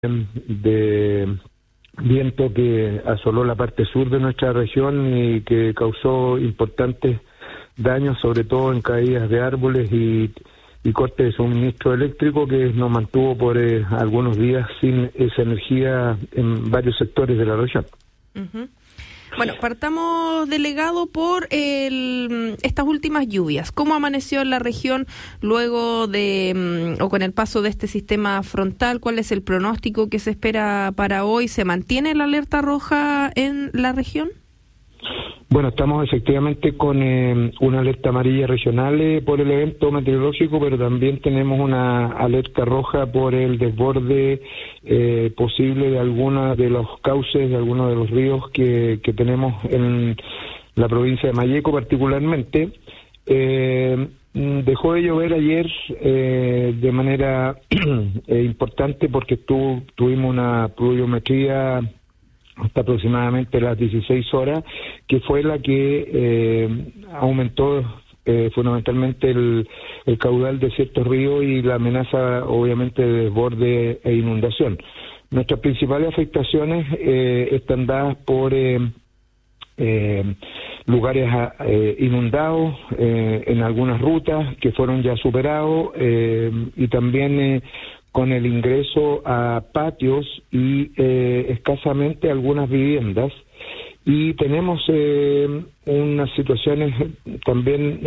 de viento que asoló la parte sur de nuestra región y que causó importantes daños, sobre todo en caídas de árboles y corte de suministro eléctrico, que nos mantuvo por algunos días sin esa energía en varios sectores de la región. Uh-huh. Bueno, partamos, delegado, por estas últimas lluvias. ¿Cómo amaneció en la región luego de o con el paso de este sistema frontal? ¿Cuál es el pronóstico que se espera para hoy? ¿Se mantiene la alerta roja en la región? Bueno, estamos efectivamente con una alerta amarilla regional por el evento meteorológico, pero también tenemos una alerta roja por el desborde posible de algunos de los cauces, de algunos de los ríos que tenemos en la provincia de Malleco particularmente. Dejó de llover ayer de manera importante porque tuvimos una pluviometría hasta aproximadamente las 16 horas, que fue la que aumentó fundamentalmente el caudal de ciertos ríos y la amenaza, obviamente, de desborde e inundación. Nuestras principales afectaciones están dadas por lugares inundados en algunas rutas que fueron ya superados y también con el ingreso a patios y escasamente algunas viviendas. Y tenemos unas situaciones también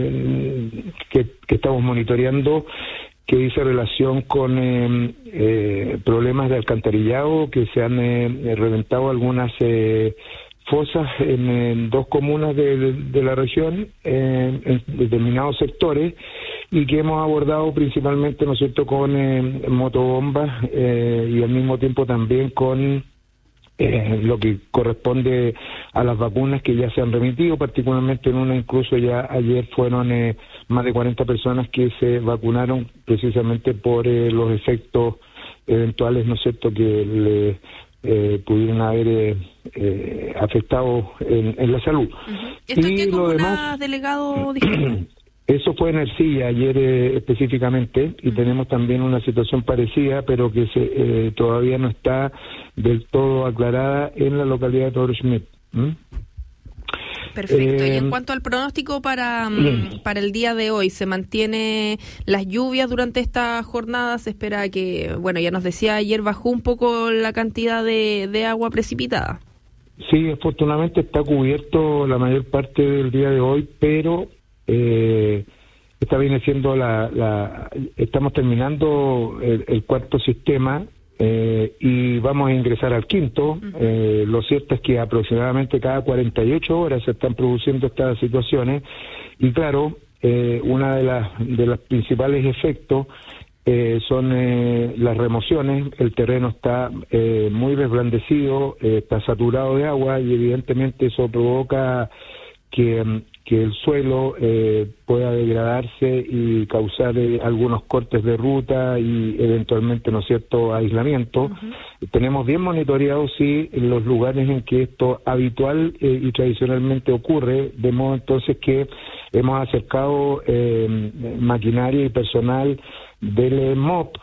que estamos monitoreando, que dice relación con problemas de alcantarillado, que se han reventado algunas fosas en dos comunas de la región, en determinados sectores, y que hemos abordado principalmente, ¿no es cierto?, con motobombas y al mismo tiempo también con lo que corresponde a las vacunas que ya se han remitido, particularmente en una, incluso ya ayer fueron más de 40 personas que se vacunaron precisamente por los efectos eventuales, ¿no es cierto?, que le pudieron haber afectado en la salud. Uh-huh. ¿Esto en qué comunas, delegado? Eso fue en Ercilla ayer específicamente, y tenemos también una situación parecida, pero que todavía no está del todo aclarada en la localidad de Toro Schmidt. Perfecto. Y en cuanto al pronóstico para el día de hoy, ¿se mantiene las lluvias durante esta jornada? Se espera que, bueno, ya nos decía ayer, bajó un poco la cantidad de agua precipitada. Sí, afortunadamente está cubierto la mayor parte del día de hoy, pero esta viene siendo estamos terminando el cuarto sistema y vamos a ingresar al quinto. Uh-huh. Lo cierto es que aproximadamente cada 48 horas se están produciendo estas situaciones y claro, una de las principales efectos son las remociones. El terreno está muy reblandecido, está saturado de agua y evidentemente eso provoca que el suelo pueda degradarse y causar algunos cortes de ruta y eventualmente, ¿no es cierto?, aislamiento. Uh-huh. Tenemos bien monitoreados, sí, los lugares en que esto habitual y tradicionalmente ocurre, de modo entonces que hemos acercado maquinaria y personal del MOP,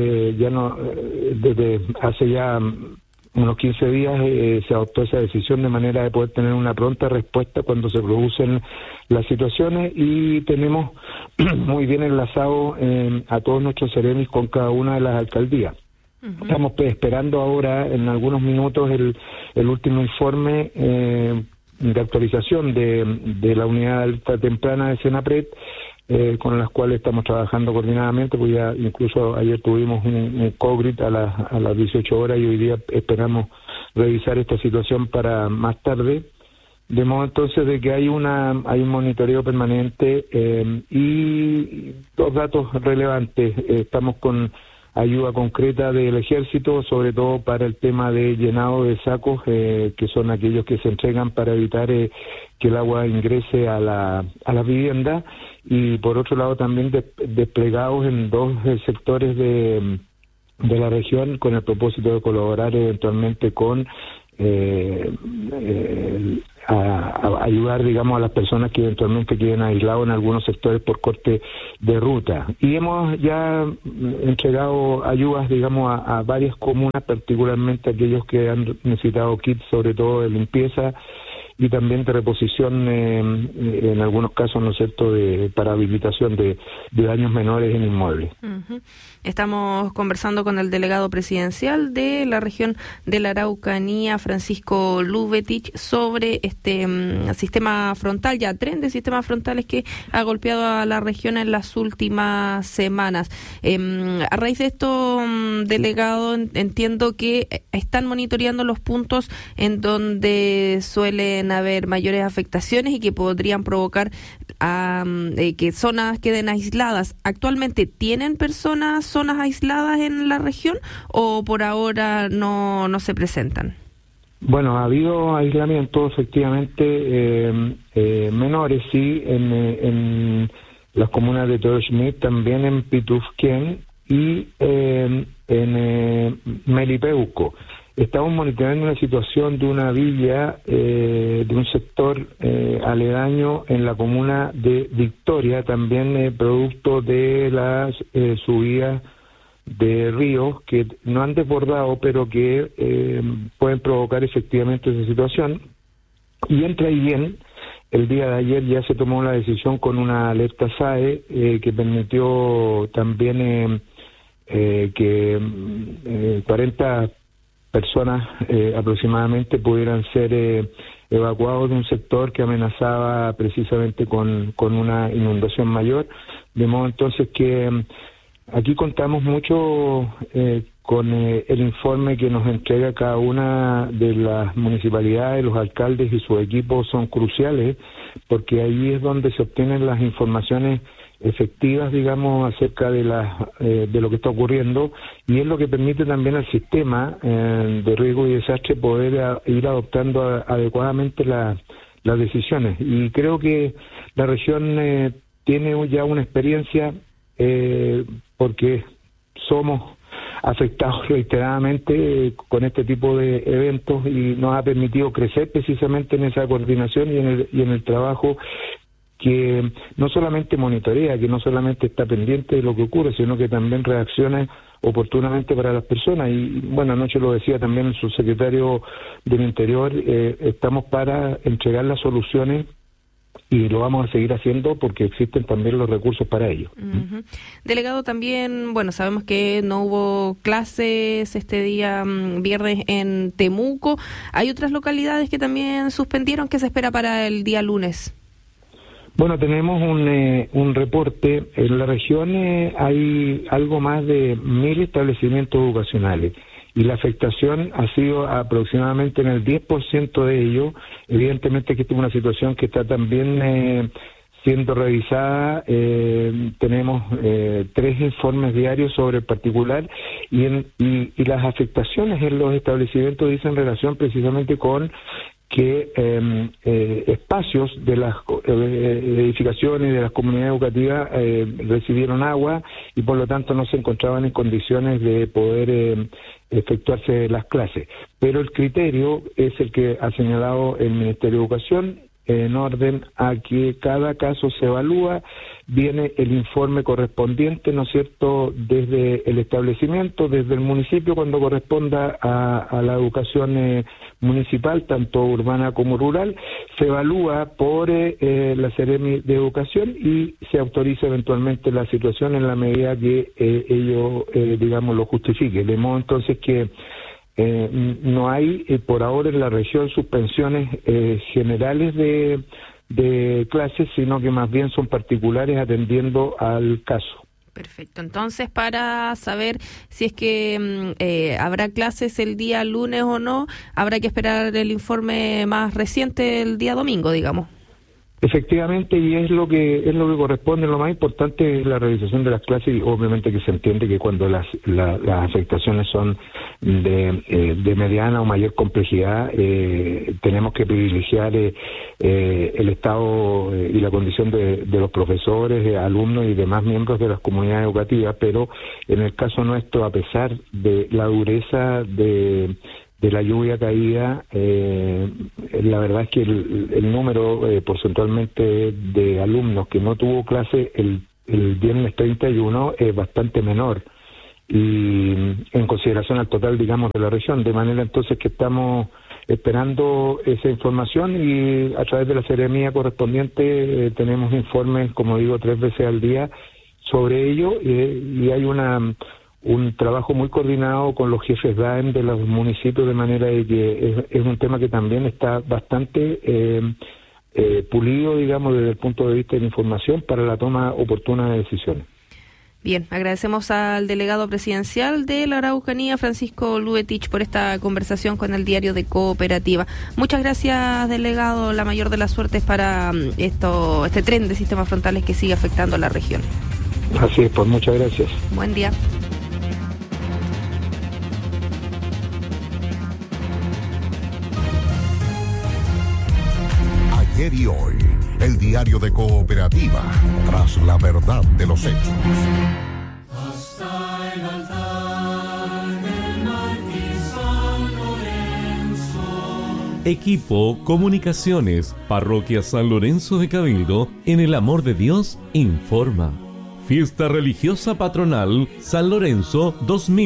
desde hace ya unos 15 días se adoptó esa decisión de manera de poder tener una pronta respuesta cuando se producen las situaciones, y tenemos muy bien enlazado a todos nuestros seremis con cada una de las alcaldías. Uh-huh. Estamos esperando ahora en algunos minutos el último informe de actualización de la unidad de alerta temprana de Senapred, con las cuales estamos trabajando coordinadamente, pues ya incluso ayer tuvimos un COGRIT a las 18 horas y hoy día esperamos revisar esta situación para más tarde, de modo entonces de que hay un monitoreo permanente y dos datos relevantes. Estamos con ayuda concreta del Ejército, sobre todo para el tema de llenado de sacos, que son aquellos que se entregan para evitar que el agua ingrese a las viviendas, y por otro lado también desplegados en dos sectores de la región con el propósito de colaborar eventualmente con ayudar, digamos, a las personas que eventualmente queden aislados en algunos sectores por corte de ruta. Y hemos ya entregado ayudas, digamos, a varias comunas, particularmente aquellos que han necesitado kits, sobre todo de limpieza y también de reposición, en algunos casos, ¿no es cierto?, para habilitación de daños menores en inmuebles. Uh-huh. Estamos conversando con el delegado presidencial de la región de la Araucanía, Francisco Lubetich, sobre este sistema frontal, ya tren de sistemas frontales que ha golpeado a la región en las últimas semanas. A raíz de esto, delegado, entiendo que están monitoreando los puntos en donde suelen haber mayores afectaciones y que podrían provocar que zonas queden aisladas. ¿Actualmente tienen zonas aisladas en la región o por ahora no se presentan? Bueno, ha habido aislamiento, efectivamente, menores, sí, en las comunas de Torochmit, también en Pitufquén y en Melipeuco. Estamos monitoreando la situación de una villa, de un sector aledaño en la comuna de Victoria, también producto de las subidas de ríos que no han desbordado, pero que pueden provocar efectivamente esa situación. Y entra ahí bien, el día de ayer ya se tomó la decisión con una alerta SAE que permitió también que 40 personas aproximadamente pudieran ser evacuados de un sector que amenazaba precisamente con una inundación mayor, de modo entonces que aquí contamos mucho con el informe que nos entrega cada una de las municipalidades. Los alcaldes y sus equipos son cruciales porque ahí es donde se obtienen las informaciones efectivas, digamos, acerca de lo que está ocurriendo, y es lo que permite también al sistema de riesgo y desastre poder ir adoptando adecuadamente las decisiones. Y creo que la región tiene ya una experiencia porque somos afectados reiteradamente con este tipo de eventos y nos ha permitido crecer precisamente en esa coordinación y en el trabajo que no solamente monitorea, que no solamente está pendiente de lo que ocurre, sino que también reacciona oportunamente para las personas. Y bueno, anoche lo decía también el subsecretario del Interior, estamos para entregar las soluciones y lo vamos a seguir haciendo porque existen también los recursos para ello. Uh-huh. Delegado, también, bueno, sabemos que no hubo clases este día viernes en Temuco. ¿Hay otras localidades que también suspendieron? ¿Qué se espera para el día lunes? Bueno, tenemos un reporte. En la región hay algo más de 1.000 establecimientos educacionales y la afectación ha sido aproximadamente en el 10% de ellos. Evidentemente que esta es una situación que está también siendo revisada. Tenemos 3 informes diarios sobre el particular y las afectaciones en los establecimientos dicen relación precisamente con que espacios de las edificaciones de las comunidades educativas recibieron agua y por lo tanto no se encontraban en condiciones de poder efectuarse las clases. Pero el criterio es el que ha señalado el Ministerio de Educación, en orden a que cada caso se evalúa, viene el informe correspondiente, ¿no es cierto?, desde el establecimiento, desde el municipio, cuando corresponda a la educación municipal, tanto urbana como rural, se evalúa por la Seremi de Educación y se autoriza eventualmente la situación en la medida que ello, digamos, lo justifique. De modo entonces que no hay por ahora en la región suspensiones generales de clases, sino que más bien son particulares atendiendo al caso. Perfecto. Entonces, para saber si es que habrá clases el día lunes o no, habrá que esperar el informe más reciente el día domingo, digamos. Efectivamente, y es lo que corresponde. Lo más importante es la realización de las clases y obviamente que se entiende que cuando las afectaciones son de mediana o mayor complejidad, tenemos que privilegiar el estado y la condición de los profesores, alumnos y demás miembros de las comunidades educativas, pero en el caso nuestro, a pesar de la dureza de la lluvia caída. La verdad es que el número porcentualmente de alumnos que no tuvo clase el viernes 31 es bastante menor, y en consideración al total, digamos, de la región, de manera entonces que estamos esperando esa información, y a través de la seremía correspondiente tenemos informes, como digo, 3 veces al día sobre ello, y hay un trabajo muy coordinado con los jefes DAEM de los municipios, de manera de que es un tema que también está bastante pulido, digamos, desde el punto de vista de la información para la toma oportuna de decisiones. Bien, agradecemos al delegado presidencial de la Araucanía, Francisco Luetich, por esta conversación con el diario de Cooperativa. Muchas gracias, delegado. La mayor de las suertes para este tren de sistemas frontales que sigue afectando a la región. Así es, pues muchas gracias. Buen día. Ayer y hoy, el diario de Cooperativa, tras la verdad de los hechos. Hasta el altar del mártir San Lorenzo. Equipo Comunicaciones, Parroquia San Lorenzo de Cabildo, en el amor de Dios, informa. Fiesta religiosa patronal San Lorenzo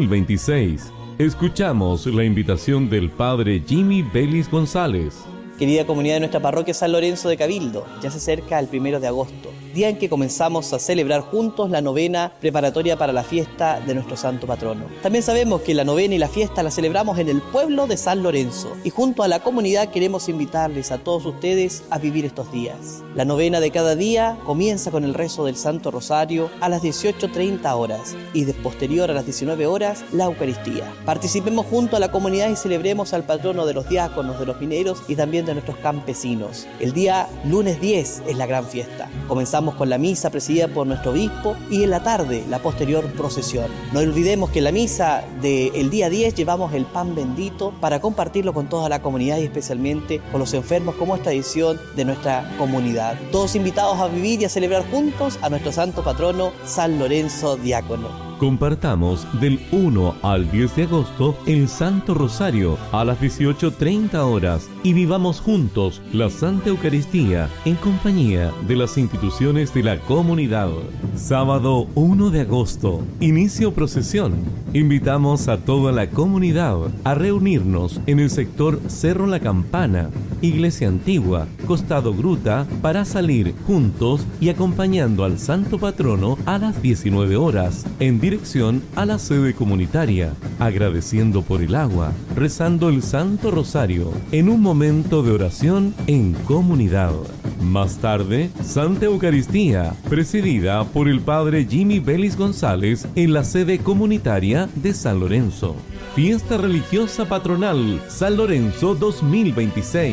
2026. Escuchamos la invitación del Padre Jimmy Vélez González. Querida comunidad de nuestra parroquia San Lorenzo de Cabildo, ya se acerca el 1 de agosto, día en que comenzamos a celebrar juntos la novena preparatoria para la fiesta de nuestro santo patrono. También sabemos que la novena y la fiesta la celebramos en el pueblo de San Lorenzo, y junto a la comunidad queremos invitarles a todos ustedes a vivir estos días. La novena de cada día comienza con el rezo del Santo Rosario a las 18:30 horas y posterior a las 19 horas la Eucaristía. Participemos junto a la comunidad y celebremos al patrono de los diáconos, de los mineros y también de nuestros campesinos. El día lunes 10 es la gran fiesta. Comenzamos con la misa presidida por nuestro obispo y en la tarde la posterior procesión. No olvidemos que en la misa del día 10 llevamos el pan bendito para compartirlo con toda la comunidad y especialmente con los enfermos, como esta edición de nuestra comunidad. Todos invitados a vivir y a celebrar juntos a nuestro santo patrono San Lorenzo Diácono. Compartamos del 1 al 10 de agosto el Santo Rosario a las 18:30 horas y vivamos juntos la Santa Eucaristía en compañía de las instituciones de la comunidad. Sábado 1 de agosto, inicio procesión. Invitamos a toda la comunidad a reunirnos en el sector Cerro La Campana, Iglesia Antigua, Costado Gruta, para salir juntos y acompañando al Santo Patrono a las 19 horas en dirección a la sede comunitaria, agradeciendo por el agua, rezando el Santo Rosario en un momento de oración en comunidad. Más tarde, Santa Eucaristía, presidida por el Padre Jimmy Vélez González en la sede comunitaria de San Lorenzo. Fiesta religiosa patronal San Lorenzo 2026.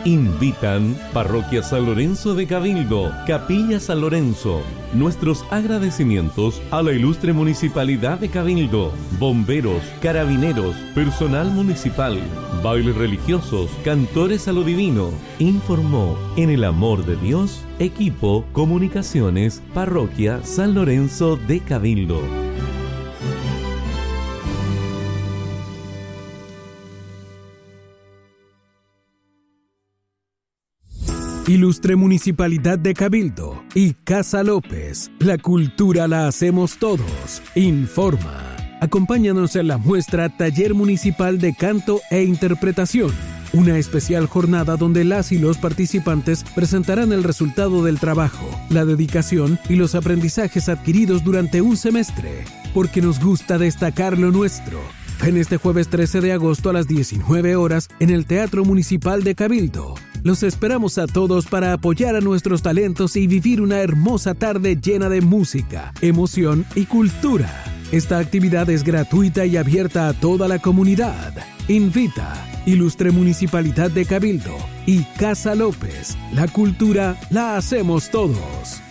Invitan Parroquia San Lorenzo de Cabildo, Capilla San Lorenzo. Nuestros agradecimientos a la ilustre Municipalidad de Cabildo, bomberos, carabineros, personal municipal, bailes religiosos, cantores a lo divino. Informó en el amor de Dios, Equipo Comunicaciones, Parroquia San Lorenzo de Cabildo. Ilustre Municipalidad de Cabildo y Casa López, la cultura la hacemos todos, informa. Acompáñanos en la muestra Taller Municipal de Canto e Interpretación, una especial jornada donde las y los participantes presentarán el resultado del trabajo, la dedicación y los aprendizajes adquiridos durante un semestre, porque nos gusta destacar lo nuestro. Ven este jueves 13 de agosto a las 19 horas en el Teatro Municipal de Cabildo. Los esperamos a todos para apoyar a nuestros talentos y vivir una hermosa tarde llena de música, emoción y cultura. Esta actividad es gratuita y abierta a toda la comunidad. Invita Ilustre Municipalidad de Cabildo y Casa López. La cultura la hacemos todos.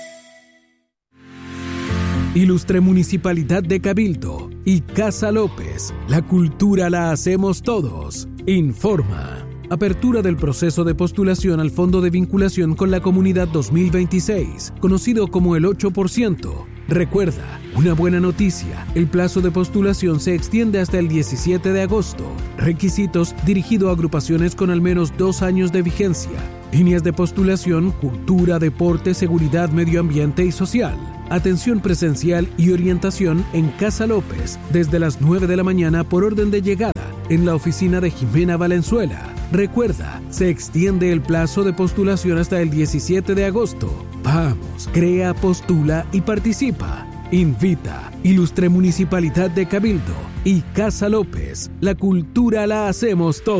Ilustre Municipalidad de Cabildo y Casa López. La cultura la hacemos todos. Informa. Apertura del proceso de postulación al Fondo de Vinculación con la Comunidad 2026, conocido como el 8%. Recuerda, una buena noticia, el plazo de postulación se extiende hasta el 17 de agosto. Requisitos: dirigido a agrupaciones con al menos 2 años de vigencia. Líneas de postulación: cultura, deporte, seguridad, medio ambiente y social. Atención presencial y orientación en Casa López, desde las 9 de la mañana por orden de llegada, en la oficina de Jimena Valenzuela. Recuerda, se extiende el plazo de postulación hasta el 17 de agosto. Vamos, crea, postula y participa. Invita Ilustre Municipalidad de Cabildo y Casa López. La cultura la hacemos todos.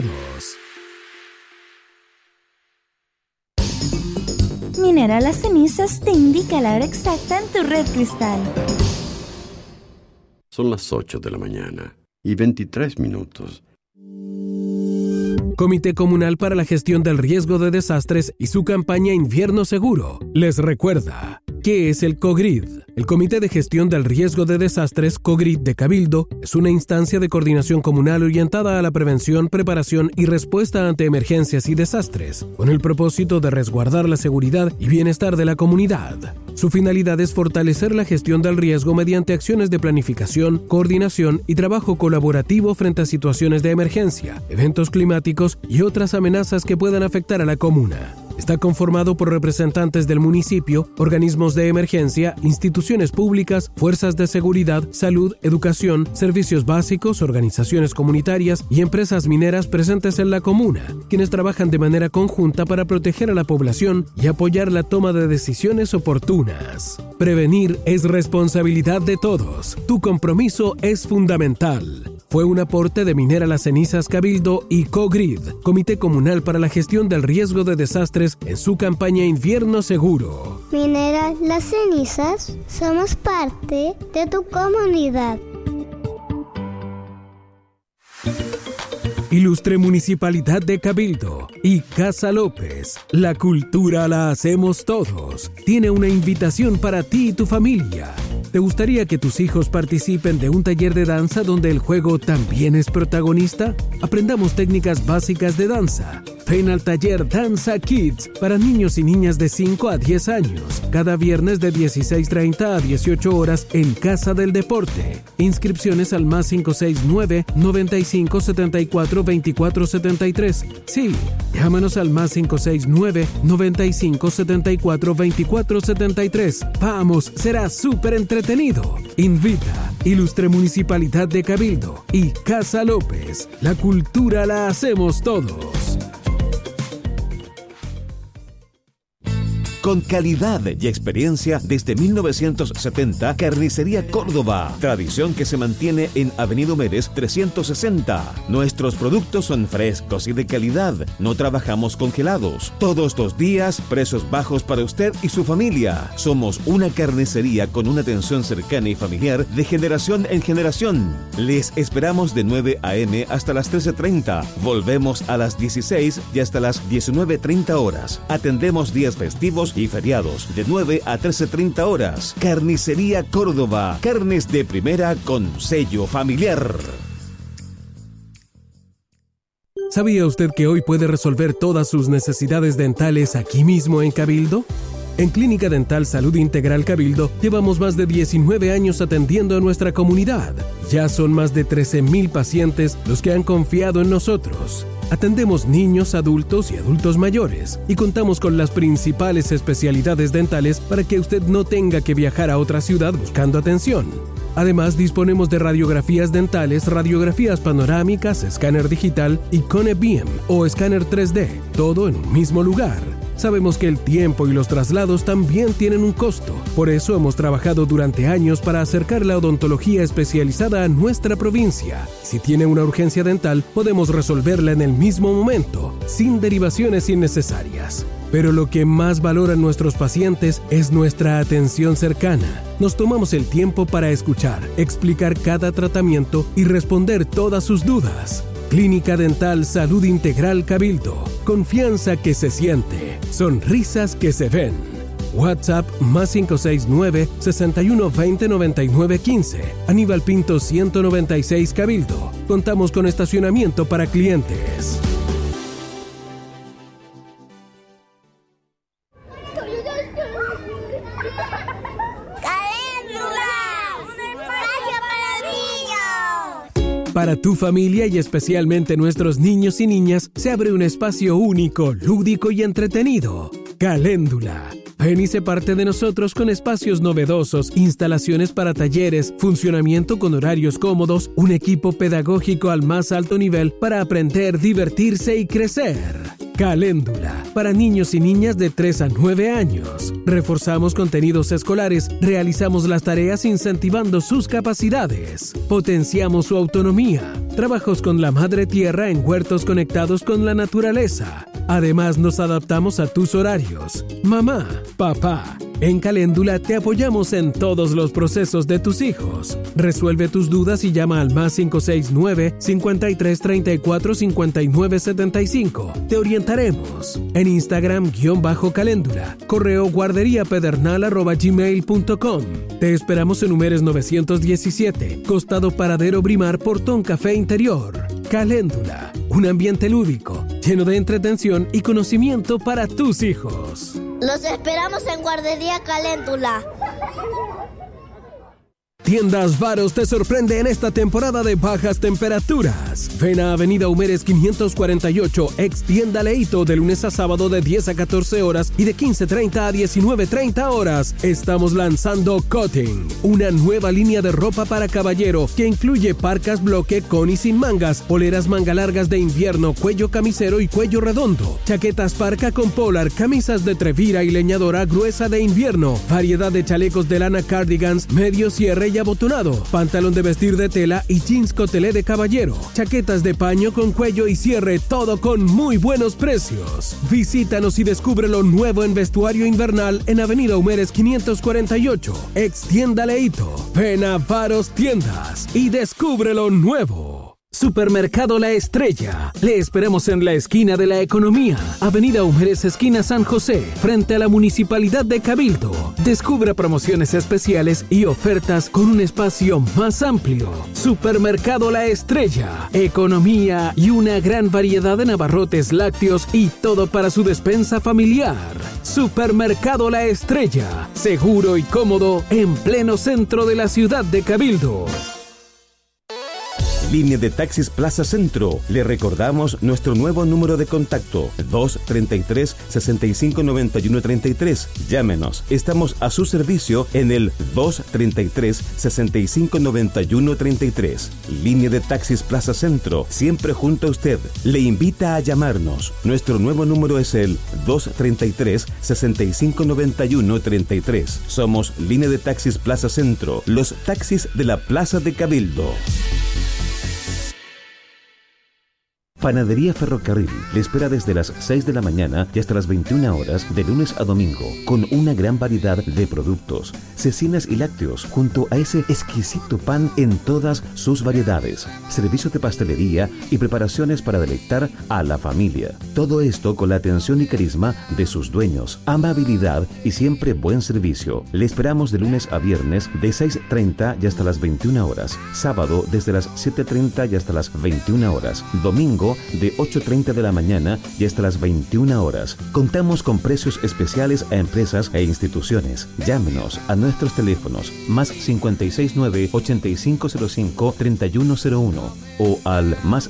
Minera Las Cenizas te indica la hora exacta en tu red cristal. Son las 8 de la mañana y 23 minutos. Comité Comunal para la Gestión del Riesgo de Desastres y su campaña Invierno Seguro les recuerda: ¿qué es el COGRID? El Comité de Gestión del Riesgo de Desastres, COGRID de Cabildo, es una instancia de coordinación comunal orientada a la prevención, preparación y respuesta ante emergencias y desastres, con el propósito de resguardar la seguridad y bienestar de la comunidad. Su finalidad es fortalecer la gestión del riesgo mediante acciones de planificación, coordinación y trabajo colaborativo frente a situaciones de emergencia, eventos climáticos y otras amenazas que puedan afectar a la comuna. Está conformado por representantes del municipio, organismos de emergencia, instituciones públicas, fuerzas de seguridad, salud, educación, servicios básicos, organizaciones comunitarias y empresas mineras presentes en la comuna, quienes trabajan de manera conjunta para proteger a la población y apoyar la toma de decisiones oportunas. Prevenir es responsabilidad de todos. Tu compromiso es fundamental. Fue un aporte de Minera Las Cenizas Cabildo y COGRID, Comité Comunal para la Gestión del Riesgo de Desastres, en su campaña Invierno Seguro. Minera Las Cenizas, somos parte de tu comunidad. Ilustre Municipalidad de Cabildo y Casa López, la cultura la hacemos todos. Tiene una invitación para ti y tu familia. ¿Te gustaría que tus hijos participen de un taller de danza donde el juego también es protagonista? Aprendamos técnicas básicas de danza. Ven al taller Danza Kids para niños y niñas de 5 a 10 años, cada viernes de 16:30 a 18 horas en Casa del Deporte. Inscripciones al +569 95 74 24 73. Sí, llámanos al +569 95 74 24 73. Vamos, será súper entretenido. Invita Ilustre Municipalidad de Cabildo y Casa López. La cultura la hacemos todos. Con calidad y experiencia desde 1970, Carnicería Córdoba. Tradición que se mantiene en Avenida Humérez 360. Nuestros productos son frescos y de calidad. No trabajamos congelados. Todos los días, precios bajos para usted y su familia. Somos una carnicería con una atención cercana y familiar de generación en generación. Les esperamos de 9 a.m. hasta las 13:30. Volvemos a las 16 y hasta las 19:30 horas. Atendemos días festivos y feriados de 9 a 13:30 horas. Carnicería Córdoba. Carnes de primera con sello familiar. ¿Sabía usted que hoy puede resolver todas sus necesidades dentales aquí mismo en Cabildo? En Clínica Dental Salud Integral Cabildo llevamos más de 19 años atendiendo a nuestra comunidad. Ya son más de 13,000 pacientes los que han confiado en nosotros. Atendemos niños, adultos y adultos mayores y contamos con las principales especialidades dentales para que usted no tenga que viajar a otra ciudad buscando atención. Además, disponemos de radiografías dentales, radiografías panorámicas, escáner digital y Cone Beam o escáner 3D, todo en un mismo lugar. Sabemos que el tiempo y los traslados también tienen un costo. Por eso hemos trabajado durante años para acercar la odontología especializada a nuestra provincia. Si tiene una urgencia dental, podemos resolverla en el mismo momento, sin derivaciones innecesarias. Pero lo que más valoran nuestros pacientes es nuestra atención cercana. Nos tomamos el tiempo para escuchar, explicar cada tratamiento y responder todas sus dudas. Clínica Dental Salud Integral Cabildo. Confianza que se siente. Sonrisas que se ven. WhatsApp +569 61 20 99 15. Aníbal Pinto 196 Cabildo. Contamos con estacionamiento para clientes. ¡Calerno! Para tu familia y especialmente nuestros niños y niñas se abre un espacio único, lúdico y entretenido. Caléndula. Ven y sé parte de nosotros con espacios novedosos, instalaciones para talleres, funcionamiento con horarios cómodos, un equipo pedagógico al más alto nivel para aprender, divertirse y crecer. Caléndula, para niños y niñas de 3 a 9 años. Reforzamos contenidos escolares, realizamos las tareas incentivando sus capacidades. Potenciamos su autonomía. Trabajos con la madre tierra en huertos conectados con la naturaleza. Además, nos adaptamos a tus horarios. Mamá, papá, en Caléndula te apoyamos en todos los procesos de tus hijos. Resuelve tus dudas y llama al más 569-5334-5975. Te orientaremos. En Instagram _Caléndula. Correo guarderiapedernal@gmail.com. Te esperamos en Números 917, Costado Paradero Brimar, Portón Café Interior. Caléndula, un ambiente lúdico, lleno de entretención y conocimiento para tus hijos. Los esperamos en Guardería Caléndula. Tiendas Varos te sorprende en esta temporada de bajas temperaturas. Ven a Avenida Humeres 548, ex Tienda Leito, de lunes a sábado de 10 a 14 horas y de 15:30 a 19:30 horas. Estamos lanzando Cutting, una nueva línea de ropa para caballero que incluye parcas bloque con y sin mangas, poleras manga largas de invierno, cuello camisero y cuello redondo, chaquetas parca con polar, camisas de trevira y leñadora gruesa de invierno, variedad de chalecos de lana, cardigans, medio cierre y abotonado, pantalón de vestir de tela y jeans cotelé de caballero, chaquetas de paño con cuello y cierre, todo con muy buenos precios. Visítanos y descubre lo nuevo en vestuario invernal en Avenida Humeres 548, ex Tienda Leito. Ven a Varos Tiendas y descubre lo nuevo. Supermercado La Estrella. Le esperamos en la esquina de la Economía, Avenida Humeres, esquina San José, frente a la Municipalidad de Cabildo. Descubra promociones especiales y ofertas con un espacio más amplio. Supermercado La Estrella. Economía y una gran variedad de abarrotes lácteos y todo para su despensa familiar. Supermercado La Estrella. Seguro y cómodo en pleno centro de la ciudad de Cabildo. Línea de Taxis Plaza Centro. Le recordamos nuestro nuevo número de contacto, 233-659133. Llámenos. Estamos a su servicio en el 233-659133. Línea de Taxis Plaza Centro, siempre junto a usted. Le invita a llamarnos. Nuestro nuevo número es el 233-659133. Somos Línea de Taxis Plaza Centro, los taxis de la Plaza de Cabildo. Panadería Ferrocarril le espera desde las 6 de la mañana y hasta las 21 horas de lunes a domingo, con una gran variedad de productos, cecinas y lácteos, junto a ese exquisito pan en todas sus variedades, servicio de pastelería y preparaciones para deleitar a la familia. Todo esto con la atención y carisma de sus dueños, amabilidad y siempre buen servicio. Le esperamos de lunes a viernes de 6:30 y hasta las 21 horas, sábado desde las 7:30 y hasta las 21 horas, domingo de 8:30 de la mañana y hasta las 21 horas. Contamos con precios especiales a empresas e instituciones. Llámenos a nuestros teléfonos más 569-8505-3101 o al más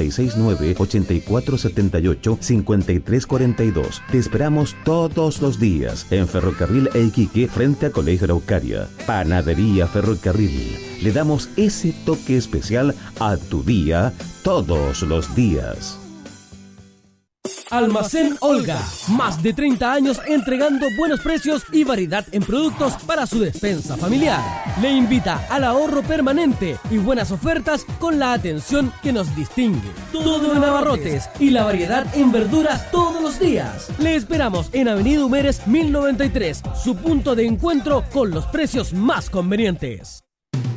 569-8478-5342. Te esperamos todos los días en Ferrocarril e Iquique, frente a Colegio Araucaria. Panadería Ferrocarril. Le damos ese toque especial a tu día todos los días. Almacén Olga, más de 30 años entregando buenos precios y variedad en productos para su despensa familiar. Le invita al ahorro permanente y buenas ofertas con la atención que nos distingue. Todo en abarrotes y la variedad en verduras todos los días. Le esperamos en Avenida Humeres 1093, su punto de encuentro con los precios más convenientes.